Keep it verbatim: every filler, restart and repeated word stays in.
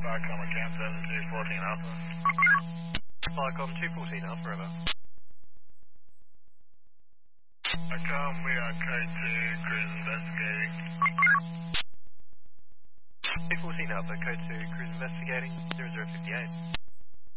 Viacom account seven two fourteen Alpha. Viacom two fourteen Alpha, over. Viacom, we are K two, cruise investigating. two fourteen Alpha, code two, cruise investigating, zero zero five eight.